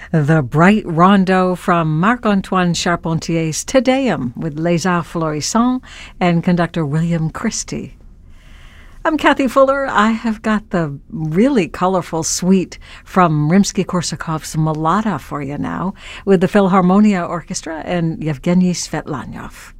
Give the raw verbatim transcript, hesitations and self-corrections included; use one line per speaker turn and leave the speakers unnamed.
The Bright Rondo from Marc-Antoine Charpentier's Te Deum with Les Arts Florissants and conductor William Christie. I'm Kathy Fuller. I have got the really colorful suite from Rimsky-Korsakov's Mulata for you now with the Philharmonia Orchestra and Yevgeny Svetlanov.